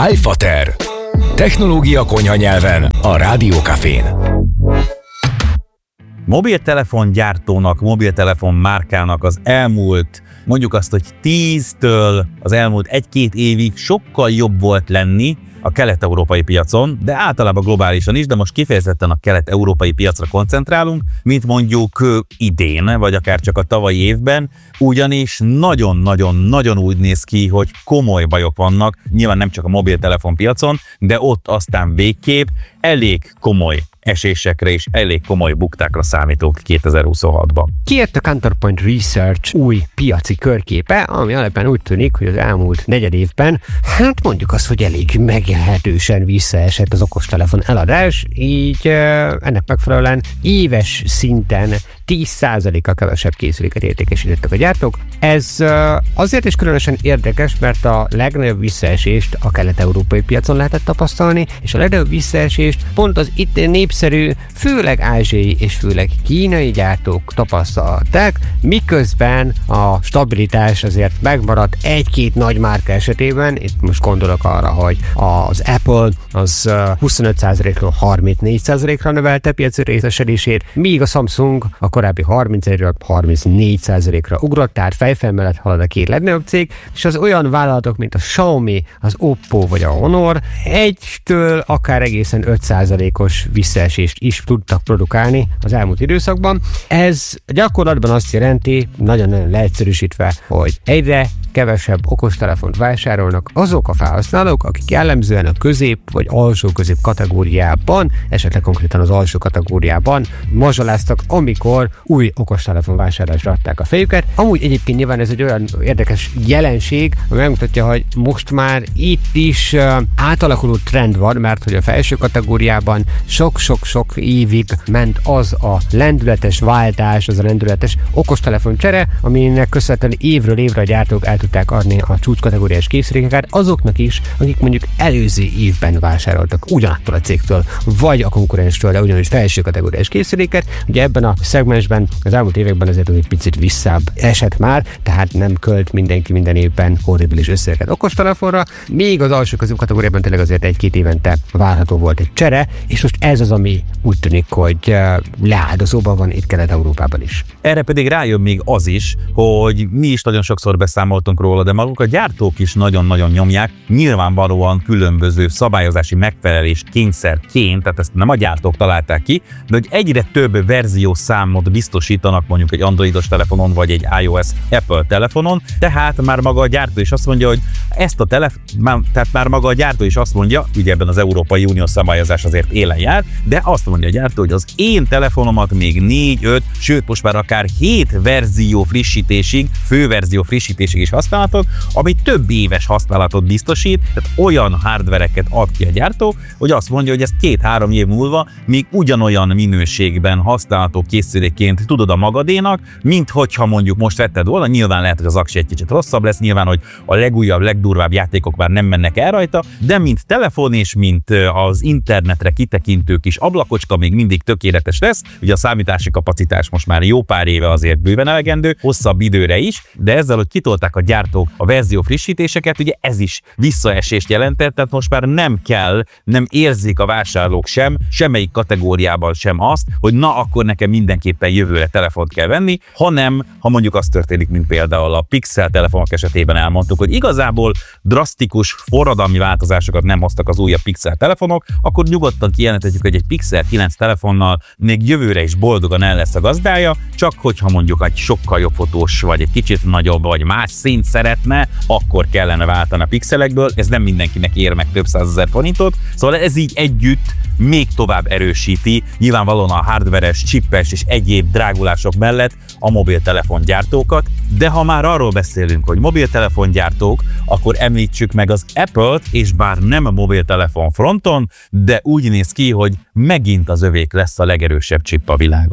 iFater. Technológia konyha nyelven a Rádiókafén. Mobiltelefongyártónak, mobiltelefon márkának az elmúlt, mondjuk azt, hogy 10-től az elmúlt 1-2 évig sokkal jobb volt lenni a kelet-európai piacon, de általában globálisan is, de most kifejezetten a kelet-európai piacra koncentrálunk, mint mondjuk idén, vagy akár csak a tavalyi évben, ugyanis nagyon-nagyon-nagyon úgy néz ki, hogy komoly bajok vannak, nyilván nem csak a mobiltelefon piacon, de ott aztán végképp elég komoly esésekre és elég komoly buktákra számítók 2026-ban. Kijött a Counterpoint Research új piaci körképe, ami alapján úgy tűnik, hogy az elmúlt negyed évben, hát mondjuk azt, hogy elég meglehetősen visszaesett az okostelefon eladás, így ennek megfelelően éves szinten 10%-kal kevesebb készüléket értékesítettek a gyártók. Ez azért is különösen érdekes, mert a legnagyobb visszaesést a kelet-európai piacon lehetett tapasztalni, és a legnagyobb visszaesést pont az itt népszerű, főleg ázsiai és főleg kínai gyártók tapasztalták, miközben a stabilitás azért megmaradt egy-két nagy márka esetében. Itt most gondolok arra, hogy az Apple az 25%-ról 34%-ra növelte piaci részesedését, míg a Samsung a korábbi 31-ről 34%-ra ugrott, tehát fejfel mellett halad a két legnagyobb cég, és az olyan vállalatok, mint a Xiaomi, az Oppo vagy a Honor 1-től akár egészen 5%-os visszaesést is tudtak produkálni az elmúlt időszakban. Ez gyakorlatban azt jelenti, nagyon-nagyon leegyszerűsítve, hogy egyre kevesebb okostelefont vásárolnak azok a felhasználók, akik jellemzően a közép vagy alsó-közép kategóriában, esetleg konkrétan az alsó kategóriában mazsoláztak, amikor új okostelefon vásárlásra adták a fejüket. Amúgy egyébként nyilván ez egy olyan érdekes jelenség, ami megmutatja, hogy most már itt is átalakuló trend van, mert hogy a felső kategóriában sok-sok évig ment az a lendületes váltás, az a lendületes okostelefon csere, aminek köszönhetően évről évre a gyártók el tudták adni a csúcskategóriás készülékeket azoknak is, akik mondjuk előző évben vásároltak ugyanattól a cégtől, vagy a konkurenstől, de ugyanúgy felső kategóriás készüléket. Ugye ebben a szegmensben az elmúlt években azért egy picit visszább esett már, tehát nem költ mindenki minden évben horribilis összegeket okostelefonra, még az alsó közép kategóriában tényleg azért 1-2 évente várható volt egy csere, és most ez az, ami úgy tűnik, hogy leáldozóban van itt Kelet-Európában is. Erre pedig rájön még az is, hogy mi is nagyon sokszor beszámoltunk róla, de maguk a gyártók is nagyon-nagyon nyomják, nyilvánvalóan különböző szabályozási megfelelés kényszerként, tehát ezt nem a gyártók találták ki, de hogy egyre több verziószámot biztosítanak mondjuk egy androidos telefonon, vagy egy iOS Apple telefonon, tehát már maga a gyártó is azt mondja, hogy ezt a tehát már maga a gyártó is azt mondja, ugye ebben az Európai Unió szabályozás azért élen jár, de azt mondja a gyártó, hogy az én telefonomat még 4-5, sőt most már akár 7 verzió frissítésig, főverzió frissítésig is használhatod, ami több éves használatot biztosít, tehát olyan hardvereket ad ki a gyártó, hogy azt mondja, hogy ezt 2-3 év múlva még ugyanolyan minőségben használható készülékként tudod a magadénak, mint hogyha mondjuk most vetted volna, nyilván lehet, hogy az aksi egy kicsit rosszabb lesz, nyilván, hogy a legújabb, legdurvább játékok már nem mennek el rajta, de mint telefon és mint az internetre kitekintő kis ablakocska még mindig tökéletes lesz, ugye a számítási kapacitás most már jó pár éve azért bőven elegendő, hosszabb időre is, de ezzel, hogy kitolták a gyártók a verzió frissítéseket, ugye ez is visszaesést jelentett, tehát most már nem érzik a vásárlók semmelyik kategóriában sem azt, hogy na akkor nekem mindenképpen jövőre telefont kell venni, hanem ha mondjuk az történik, mint például a Pixel telefonok esetében elmondtuk, hogy igazából drasztikus forradalmi változásokat nem hoztak az újabb Pixel telefonok, akkor nyugodtan kijelenthetjük, hogy egy Pixel 9 telefonnal még jövőre is boldogan el lesz a gazdája, csak hogyha mondjuk egy sokkal jobb fotós, vagy egy kicsit nagyobb, vagy más színt szeretne, akkor kellene váltani a pixelekből, ez nem mindenkinek ér meg több 100 000 forintot, szóval ez így együtt még tovább erősíti, nyilvánvalóan a hardveres, chippes és egyéb drágulások mellett a mobiltelefongyártókat, de ha már arról beszélünk, hogy mobiltelefongyártók, akkor említsük meg az Apple-t, és bár nem a mobiltelefon fronton, de úgy néz ki, hogy megint az övék lesz a legerősebb chip a világon.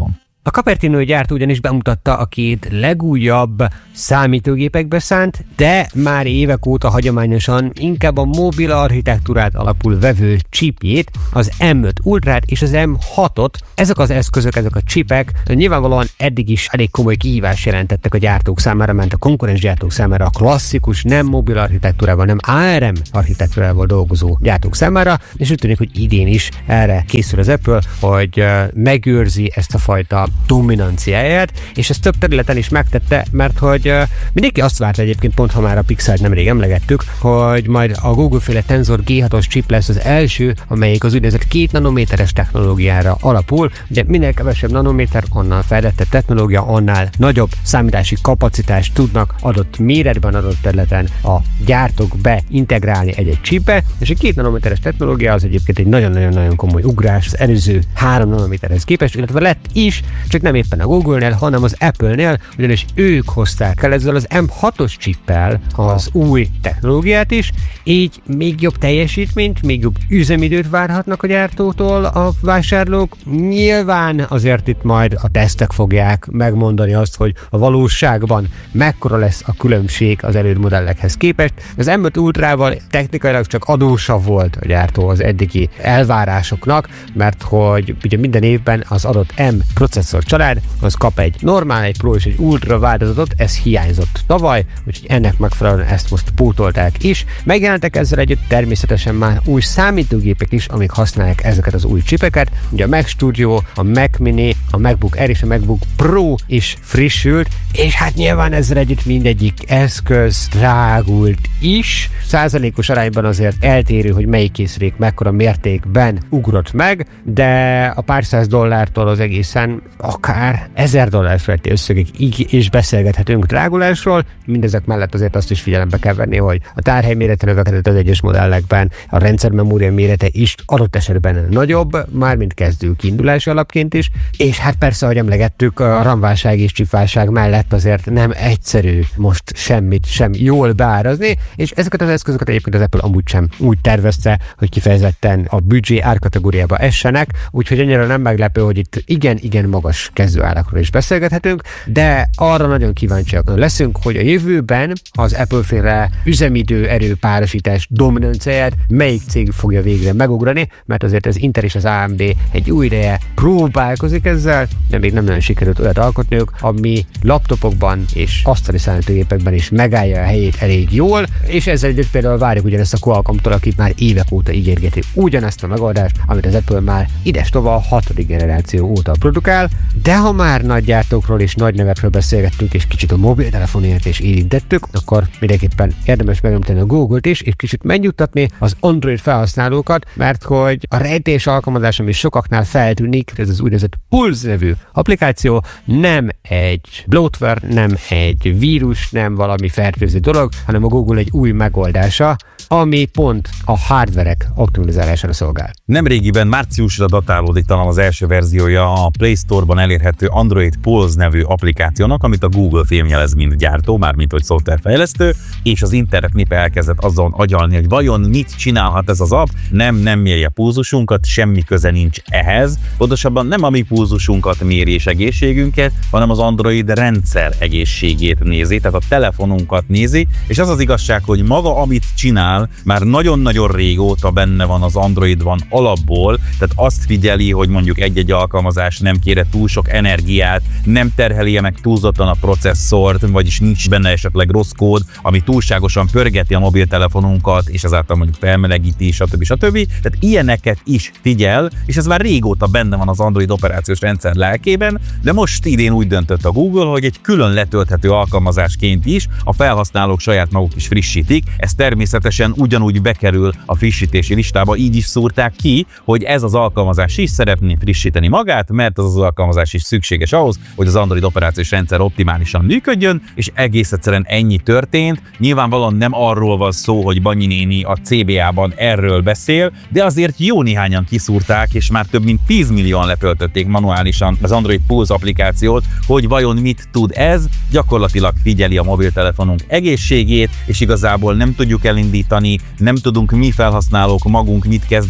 A Cupertino gyártó ugyanis bemutatta a két legújabb számítógépekbe szánt, de már évek óta hagyományosan inkább a mobil architektúrát alapul vevő chipjét, az M5 Ultrát és az M6-ot. Ezek az eszközök, ezek a chipek nyilvánvalóan eddig is elég komoly kihívást jelentettek a gyártók számára, mert a konkurens gyártók számára, a klasszikus, nem mobil architektúrával, nem ARM architektúrával dolgozó gyártók számára, és úgy tűnik, hogy idén is erre készül az Apple, hogy megőrzi ezt a fajta dominanciáját, és ezt több területen is megtette, mert hogy mindenki azt várt egyébként, pont ha már a Pixelt nemrég emlegettük, hogy majd a Google-féle Tensor G6-os chip lesz az első, amelyik az úgynevezett 2 nanométeres technológiára alapul. Ugye minél kevesebb nanométer, annál fejlettebb technológia, annál nagyobb számítási kapacitást tudnak adott méretben, adott területen a gyártók beintegrálni egy chipbe, és a 2 nanométeres technológia az egyébként egy nagyon-nagyon komoly ugrás az előző 3 nanométerhez képest, illetve lett is, csak nem éppen a Google-nél, hanem az Apple-nél, ugyanis ők hozták el ezzel az M6-os chippel az új technológiát is, így még jobb teljesítményt, még jobb üzemidőt várhatnak a gyártótól a vásárlók. Nyilván azért itt majd a tesztek fogják megmondani azt, hogy a valóságban mekkora lesz a különbség az előző modellekhez képest. Az M5 Ultrával technikailag csak adósabb volt a gyártó az eddigi elvárásoknak, mert hogy ugye minden évben az adott M processzor család, az kap egy normál, egy Pro és egy Ultra változatot, ez hiányzott tavaly, úgyhogy ennek megfelelően ezt most pótolták is. Megjelentek ezzel együtt természetesen már új számítógépek is, amik használják ezeket az új chipeket. Ugye a Mac Studio, a Mac Mini, a MacBook Air és a MacBook Pro is frissült, és hát nyilván ezzel együtt mindegyik eszköz drágult is. Százalékos arányban azért eltérő, hogy melyik készülék mekkora mértékben ugrott meg, de a pár $100 az egészen akár $1000 feletti összegekig is beszélgethetünk drágulásról. Mindezek mellett azért azt is figyelembe kell venni, hogy a tárhely mérete növekedett az egyes modellekben, a rendszermemória mérete is adott esetben nagyobb, mármint kezdő kiindulási alapként is, és hát persze, ahogy emlegettük, a RAM-válság és chipválság mellett azért nem egyszerű most semmit sem jól beárazni, és ezeket az eszközöket egyébként az Apple amúgy sem úgy tervezte, hogy kifejezetten a büdzsé árkategóriába essenek, úgyhogy annyira nem meglepő, hogy itt igen magas kezdőárakról is beszélgethetünk, de arra nagyon kíváncsiak leszünk, hogy a jövőben az Apple-féle üzemidő erőpárosítás dominanciáját melyik cég fogja végre megugrani, mert azért az Intel és az AMD egy új ideje próbálkozik ezzel, de még nem nagyon sikerült olyat alkotniuk, ami laptopokban és asztali számítógépekben is megállja a helyét elég jól, és ezzel együtt például várjuk ugyanezt a Qualcomm-tól, akit már évek óta ígérgeti ugyanezt a megoldást, amit az Apple már idestova a 6. generáció óta produkál, de ha már nagy gyártókról és nagy nevekről beszélgettünk, és kicsit a mobiltelefonért is érintettük, akkor mindenképpen érdemes megemlíteni a Google-t is, és kicsit megnyugtatni az Android felhasználókat, mert hogy a rejtés alkalmazás, ami sokaknál feltűnik, ez az úgynevezett Pulse nevű applikáció, nem egy bloatware, nem egy vírus, nem valami fertőző dolog, hanem a Google egy új megoldása, ami pont a hardverek optimalizálására szolgál. Nemrégiben márciusra datálódik talán az első verziója a Play Store-ban elérhető Android Pulse nevű applikációnak, amit a Google fémjelez, mint gyártó, mármint hogy szoftverfejlesztő, és az internet népe elkezdett azon agyalni, hogy vajon mit csinálhat ez az app, nem méri a pulzusunkat, semmi köze nincs ehhez. Pontosabban nem a mi pulzusunkat méri és egészségünket, hanem az Android rendszer egészségét nézi, tehát a telefonunkat nézi, és az az igazság, hogy maga, amit csinál, már nagyon-nagyon régóta benne van az Androidban alapból, tehát azt figyeli, hogy mondjuk egy-egy alkalmazás nem kére túl sok energiát, nem terheli meg túlzottan a processzort, vagyis nincs benne esetleg rossz kód, ami túlságosan pörgeti a mobiltelefonunkat, és ezáltal mondjuk felmelegíti, stb. Tehát ilyeneket is figyel, és ez már régóta benne van az Android operációs rendszer lelkében, de most idén úgy döntött a Google, hogy egy külön letölthető alkalmazásként is a felhasználók saját maguk is frissítik. Ez természetesen ugyanúgy bekerül a frissítési listába, így is szúrták ki, hogy ez az alkalmazás is szeretné frissíteni magát, mert az alkalmazás is szükséges ahhoz, hogy az Android operációs rendszer optimálisan működjön, és egész egyszerűen ennyi történt. Nyilvánvalóan nem arról van szó, hogy Banyi néni a CBA-ban erről beszél, de azért jó néhányan kiszúrták, és már több mint 10 millióan letöltötték manuálisan az Android Pulse applikációt, hogy vajon mit tud ez, gyakorlatilag figyeli a mobiltelefonunk egészségét, és igazából nem tudjuk elindítani, nem tudunk mi felhasználók magunk mit kezdeni vele,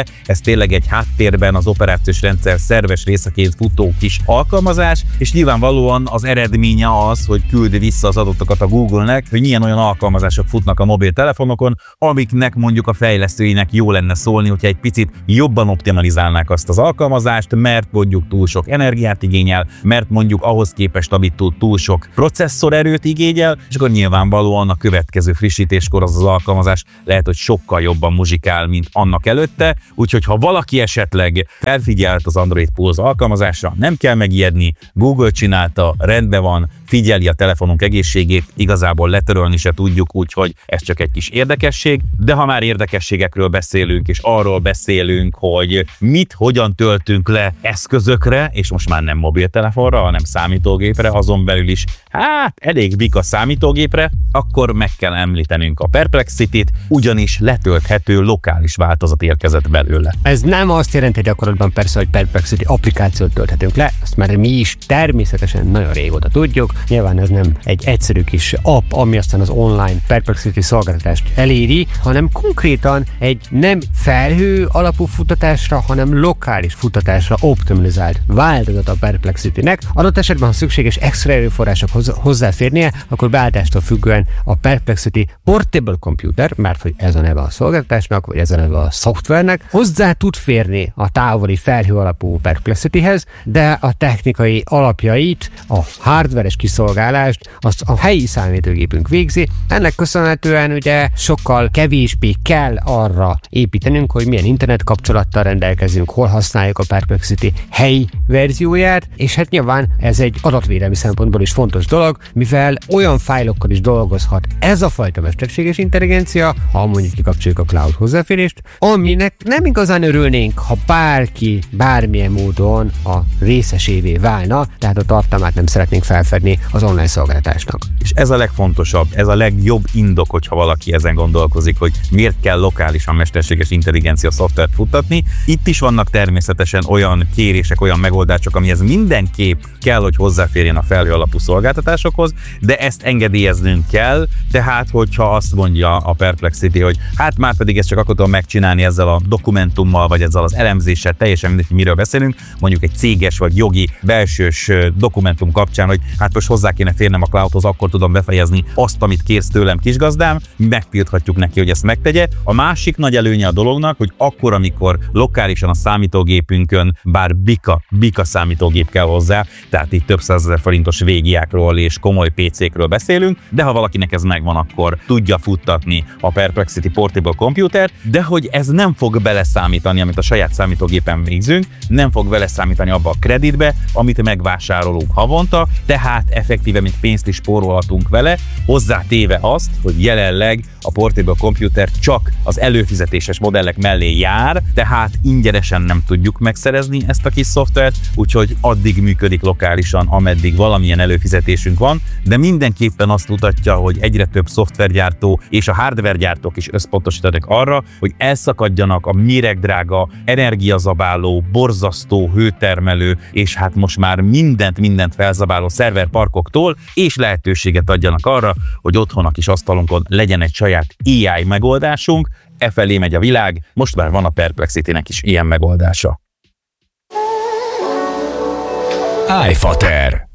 le, ez tényleg egy háttérben az operációs rendszer szerves részeként futó kis alkalmazás, és nyilvánvalóan az eredménye az, hogy küldi vissza az adatokat a Google-nek, hogy milyen olyan alkalmazások futnak a mobiltelefonokon, amiknek mondjuk a fejlesztőinek jó lenne szólni, hogyha egy picit jobban optimalizálnák azt az alkalmazást, mert mondjuk túl sok energiát igényel, mert mondjuk ahhoz képest, amit túl sok processzorerőt igényel, és akkor nyilvánvalóan a következő frissítéskor az alkalmazás lehet, hogy sokkal jobban muzsikál, mint annak előtte, úgyhogy ha valaki esetleg felfigyelt az Android Pulse alkalmazásra, nem kell megijedni, Google csinálta, rendben van, figyeli a telefonunk egészségét, igazából letörölni se tudjuk, úgyhogy ez csak egy kis érdekesség, de ha már érdekességekről beszélünk, és arról beszélünk, hogy mit, hogyan töltünk le eszközökre, és most már nem mobiltelefonra, hanem számítógépre, azon belül is, elég bika számítógépre, akkor meg kell említenünk a Perplexity-t, ugyanis letölthető lokális változat érkezett belőle. Ez nem azt jelenti gyakorlatban persze, hogy Perplexity applikációt tölthetünk le, azt már mi is természetesen nagyon régóta tudjuk. Nyilván ez nem egy egyszerű kis app, ami aztán az online Perplexity szolgáltatást eléri, hanem konkrétan egy nem felhő alapú futatásra, hanem lokális futatásra optimalizált változat a Perplexity-nek. Adott esetben, ha szükséges extra erőforrásokhoz hozzáférnie, akkor beállítástól függően a Perplexity Portable Computer, mert hogy ez a neve a szolgáltatásnak, vagy ez a neve a szoftvernek, hozzá tud férni a távoli felhő alapú Perplexityhez, de a technikai alapjait, a hardveres kiszolgálást, azt a helyi számítógépünk végzi. Ennek köszönhetően ugye sokkal kevésbé kell arra építenünk, hogy milyen internet kapcsolattal rendelkezünk, hol használjuk a Perplexity helyi verzióját, és hát nyilván ez egy adatvédelmi szempontból is fontos dolog, mivel olyan fájlokkal is dolgozhat ez a fajta mesterséges intelligencia, ha mondjuk kikapcsoljuk a cloud hozzáférést, aminek nem igazán örülnénk, ha bárki bármilyen módon a részesévé válna, tehát a tartalmát nem szeretnénk felfedni az online szolgáltatásnak. És ez a legfontosabb, ez a legjobb indok, hogyha valaki ezen gondolkozik, hogy miért kell lokálisan mesterséges intelligencia szoftvert futtatni. Itt is vannak természetesen olyan kérések, olyan megoldások, amihez mindenképp kell, hogy hozzáférjen a felhő alapú szolgáltatásokhoz, de ezt engedélyeznünk kell, tehát hogyha azt mondja a Perplexity, hogy hát már pedig ezt csak akkor tudom megcsinálni ezzel a dokumentummal, vagy ezzel az elemzéssel, teljesen mindegy, hogy miről beszélünk, mondjuk egy céges vagy jogi belsős dokumentum kapcsán, hogy hát most hozzá kéne férnem a cloudhoz, akkor tudom befejezni azt, amit kérsz tőlem, kisgazdám, megtilthatjuk neki, hogy ezt megtegye. A másik nagy előnye a dolognak, hogy akkor, amikor lokálisan a számítógépünkön, bár bika számítógép kell hozzá, tehát itt több százezer forintos végiákról és komoly PC-kről beszélünk, de ha valakinek ez megvan, akkor tudja futtatni a Perplexity Portable Computer, de hogy ez nem fog beleszámítani, amit a saját számítógépen végzünk, nem fog beleszámítani abba a kreditbe, amit megvásárolunk havonta, tehát effektíve még pénzt is spórolhatunk vele, hozzátéve azt, hogy jelenleg a Portable Computer csak az előfizetéses modellek mellé jár, tehát ingyenesen nem tudjuk megszerezni ezt a kis szoftvert, úgyhogy addig működik lokálisan, ameddig valamilyen előfizetésünk van, de mindenképpen azt mutatja, hogy egyre több szoftvergyártó és a hardwaregyártók is összpontosítanak arra, hogy elszakadjanak a méregdrága, energiazabáló, borzasztó, hőtermelő, és hát most már mindent felzabáló szerverparkoktól, és lehetőséget adjanak arra, hogy otthon a kis asztalunkon legyen egy saját AI megoldásunk, felé megy a világ, most már van a Perplexity-nek is ilyen megoldása. iFater.